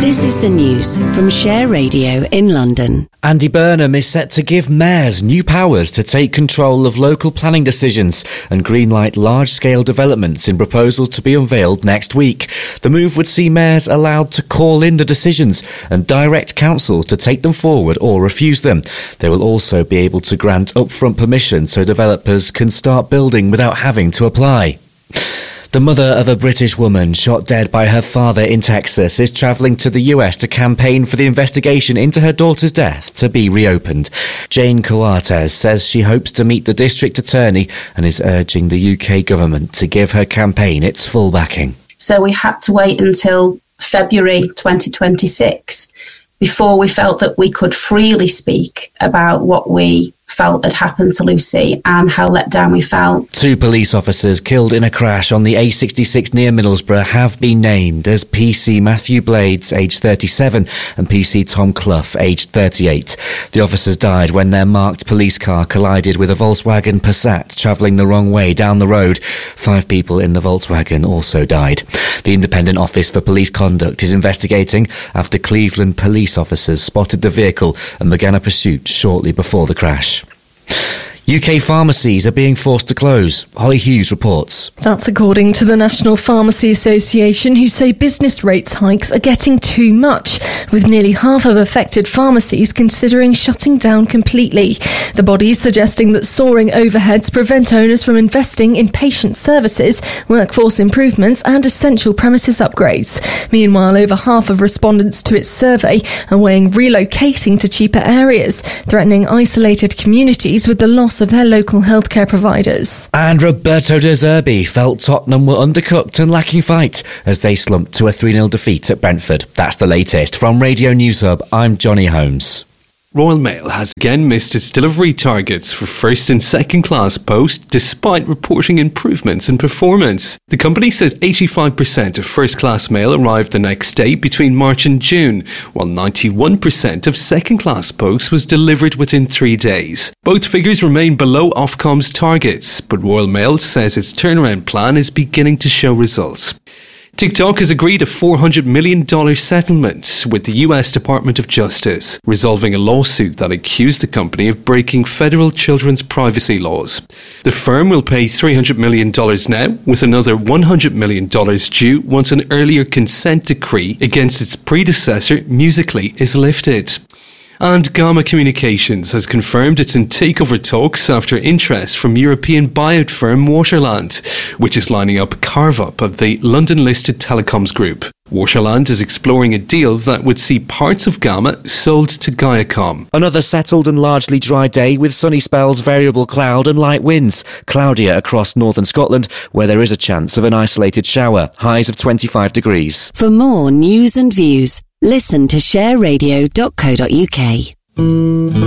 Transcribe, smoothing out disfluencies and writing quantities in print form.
This is the news from Share Radio in London. Andy Burnham is set to give mayors new powers to take control of local planning decisions and greenlight large-scale developments in proposals to be unveiled next week. The move would see mayors allowed to call in the decisions and direct councils to take them forward or refuse them. They will also be able to grant upfront permission so developers can start building without having to apply. The mother of a British woman shot dead by her father in Texas is travelling to the US to campaign for the investigation into her daughter's death to be reopened. Jane Coates says she hopes to meet the district attorney and is urging the UK government to give her campaign its full backing. So we had to wait until February 2026 before we felt that we could freely speak about what we felt had happened to Lucy and how let down we felt. 2 police officers killed in a crash on the A66 near Middlesbrough have been named as PC Matthew Blades, aged 37, and PC Tom Clough, aged 38. The officers died when their marked police car collided with a Volkswagen Passat travelling the wrong way down the road. 5 people in the Volkswagen also died. The Independent Office for Police Conduct is investigating after Cleveland police officers spotted the vehicle and began a pursuit shortly before the crash. UK pharmacies are being forced to close. Holly Hughes reports. That's according to the National Pharmacy Association, who say business rates hikes are getting too much, with nearly half of affected pharmacies considering shutting down completely. The body's suggesting that soaring overheads prevent owners from investing in patient services, workforce improvements and essential premises upgrades. Meanwhile, over half of respondents to its survey are weighing relocating to cheaper areas, threatening isolated communities with the loss of their local healthcare providers. And Roberto De Zerbi felt Tottenham were undercooked and lacking fight as they slumped to a 3-0 defeat at Brentford. That's the latest. From Radio News Hub, I'm Johnny Holmes. Royal Mail has again missed its delivery targets for first and second class post despite reporting improvements in performance. The company says 85% of first class mail arrived the next day between March and June, while 91% of second class post was delivered within 3 days. Both figures remain below Ofcom's targets, but Royal Mail says its turnaround plan is beginning to show results. TikTok has agreed a $400 million settlement with the US Department of Justice, resolving a lawsuit that accused the company of breaking federal children's privacy laws. The firm will pay $300 million now, with another $100 million due once an earlier consent decree against its predecessor, Musical.ly, is lifted. And Gamma Communications has confirmed it's in takeover talks after interest from European buyout firm Waterland, which is lining up a carve-up of the London-listed telecoms group. Waterland is exploring a deal that would see parts of Gamma sold to Gaiacom. Another settled and largely dry day with sunny spells, variable cloud and light winds. Cloudier across northern Scotland, where there is a chance of an isolated shower. Highs of 25 degrees. For more news and views, listen to shareradio.co.uk.